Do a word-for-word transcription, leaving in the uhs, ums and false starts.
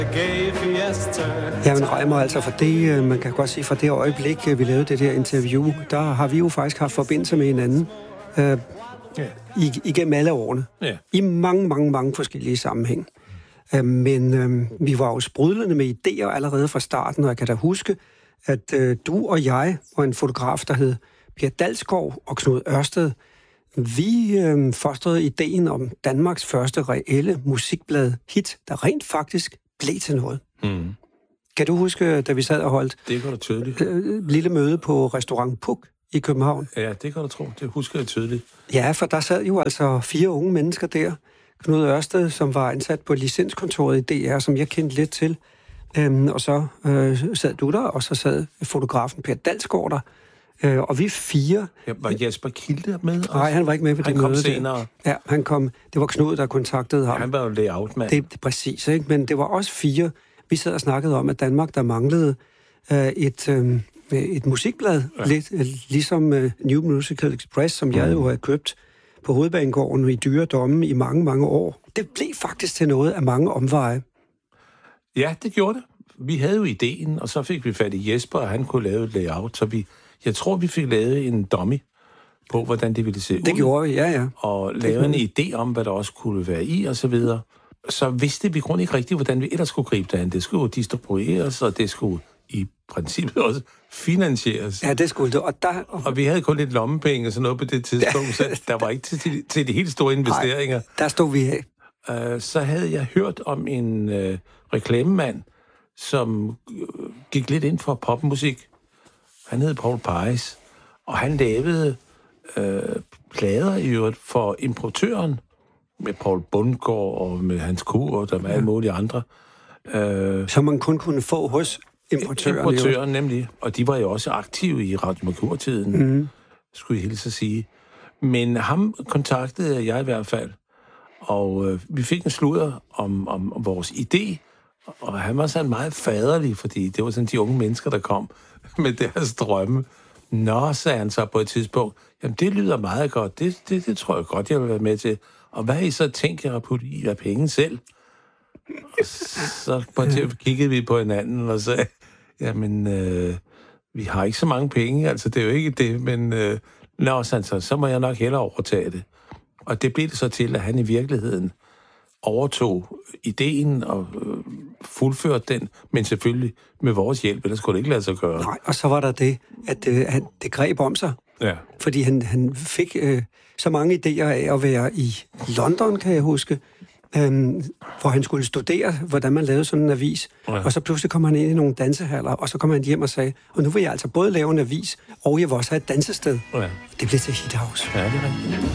Jamen Reimer, altså for det, man kan godt sige, fra det øjeblik, vi lavede det der interview, der har vi jo faktisk haft forbindelse med hinanden øh, ja. igennem alle årene. Ja. I mange, mange, mange forskellige sammenhæng. Øh, men øh, vi var jo sprudlende med idéer allerede fra starten, og jeg kan da huske, at øh, du og jeg og en fotograf, der hed Per Dalsgaard og Knud Ørsted, vi øh, fostrede ideen om Danmarks første reelle musikblad hit, der rent faktisk blev til noget. Mm. Kan du huske, da vi sad og holdt det kan du tydeligt. Øh, lille møde på Restaurant Puk i København? Ja, det kan du tro. Det husker jeg tydeligt. Ja, for der sad jo altså fire unge mennesker der. Knud Ørsted, som var ansat på licenskontoret i D R, som jeg kendte lidt til. Øhm, og så øh, sad du der, og så sad fotografen Per Dalsgaard der. Øh, og vi fire... Ja, var Jesper Kilde med også? Nej, han var ikke med på det møde. Han kom senere. Der. Ja, han kom... Det var Knud, der kontaktede ham. Ja, han var jo layout-mand. Det, det præcis, ikke? Men det var også fire... Vi sad og snakkede om, at Danmark, der manglede øh, et, øh, et musikblad, ja. lidt øh, ligesom øh, New Musical Express, som mm. jeg jo havde købt på Hovedbanegården i dyre domme i mange, mange år. Det blev faktisk til noget af mange omveje. Ja, det gjorde det. Vi havde jo ideen, og så fik vi fat i Jesper, og han kunne lave et layout, så vi... Jeg tror, vi fik lavet en dummy på, hvordan det ville se ud. Det gjorde vi, ja, ja. Og lave en idé om, hvad der også kunne være i, og så videre. Så vidste vi grundigt ikke rigtigt, hvordan vi ellers skulle gribe det an. Det skulle jo distribueres, og det skulle i princippet også finansieres. Ja, det skulle det. Og, der... og vi havde kun lidt lommepenge og sådan noget på det tidspunkt, så der var ikke til, til de helt store investeringer. Nej, der stod vi af. Uh, så havde jeg hørt om en uh, reklamemand, som uh, gik lidt ind for popmusik. Han hed Paul Paris, og han lavede øh, plader i øvrigt for importøren, med Paul Bundgaard og med Hans Kuh, og der var alle mulige andre. Øh, Som man kun kunne få hos importøren. Importøren nemlig, og de var jo også aktive i Radio Merkur-tiden, mm-hmm. skulle jeg hilse at sige. Men ham kontaktede jeg i hvert fald, og øh, vi fik en sludder om, om, om vores idé, og han var sådan meget faderlig, fordi det var sådan de unge mennesker, der kom med deres drømme. Nå, sagde han så på et tidspunkt, jamen det lyder meget godt, det, det, det tror jeg godt, jeg vil være med til. Og hvad I så tænker at putte i af penge selv? Og så på et kiggede vi på hinanden og sagde, jamen, øh, vi har ikke så mange penge, altså det er jo ikke det, men øh, nå, så, så må jeg nok hellere overtage det. Og det blev det så til, at han i virkeligheden overtog ideen og øh, fuldførte den, men selvfølgelig med vores hjælp, ellers kunne det ikke lade sig gøre. Nej, og så var der det, at øh, han, det greb om sig. Ja. Fordi han, han fik øh, så mange idéer af at være i London, kan jeg huske, øh, hvor han skulle studere, hvordan man lavede sådan en avis. Ja. Og så pludselig kom han ind i nogle dansehaller, og så kom han hjem og sagde, og nu vil jeg altså både lave en avis, og jeg vil også have et dansested. Ja. Det blev til Hit House. Ja, det er rigtigt.